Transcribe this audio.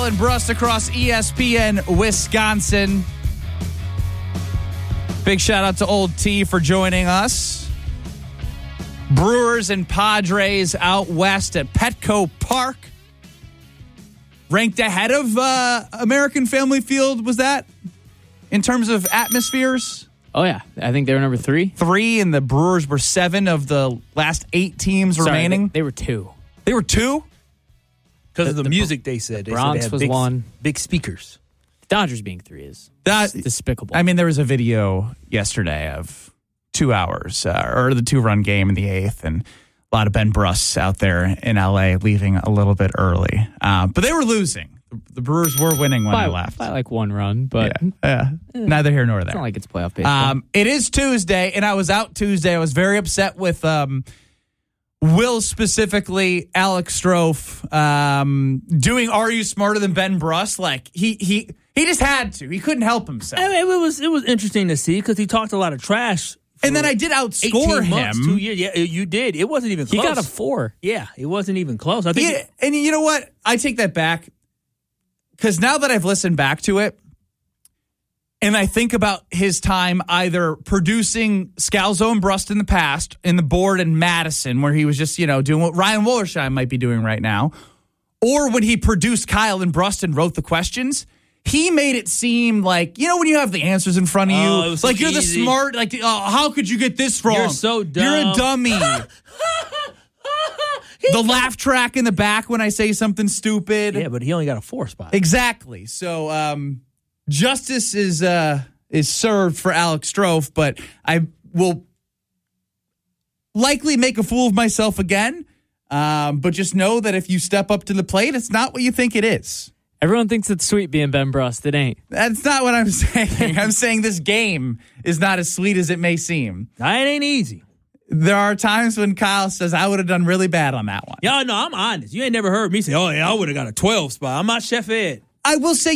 and Brust across ESPN Wisconsin. Big shout out to Old T for joining us. Brewers and Padres out west at Petco Park. Ranked ahead of American Family Field, was that? In terms of atmospheres? Oh, yeah. I think they were number 3. 3, and the Brewers were 7 of the last 8 teams remaining. They were 2. They were 2? Because of the music, they said. They Bronx said was big, 1. Big speakers. Dodgers being 3 is despicable. I mean, there was a video yesterday of 2 hours, or the 2-run game in the 8th, and a lot of Ben Bruss out there in L.A. leaving a little bit early. But they were losing. The Brewers were winning when they left. By like 1 run, but neither here nor there. It's not like it's playoff baseball. It is Tuesday, and I was out Tuesday. I was very upset with Will, specifically Alex Strofe, doing "Are You Smarter Than Ben Bruss?" Like he just had to. He couldn't help himself. I mean, it was interesting to see because he talked a lot of trash. And then I did outscore him. Months, 2 years. Yeah, you did. It wasn't even close. He got a 4. Yeah, it wasn't even close. I think. And you know what? I take that back. Because now that I've listened back to it, and I think about his time either producing Scalzo and Brust in the past, in the board in Madison, where he was just, doing what Ryan Wollersheim might be doing right now, or when he produced Kyle and Brust and wrote the questions, he made it seem like, when you have the answers in front of you, it was like so you're the easy. smart, like, how could you get this wrong? You're so dumb. You're a dummy. The laugh track in the back when I say something stupid. Yeah, but he only got a 4 spot. Exactly. So justice is served for Alex Strofe, but I will likely make a fool of myself again. But just know that if you step up to the plate, it's not what you think it is. Everyone thinks it's sweet being Ben Brust. It ain't. That's not what I'm saying. I'm saying this game is not as sweet as it may seem. It ain't easy. There are times when Kyle says, I would have done really bad on that one. Y'all know I'm honest. You ain't never heard me say, oh, yeah, I would have got a 12 spot. I'm not Chef Ed. I will say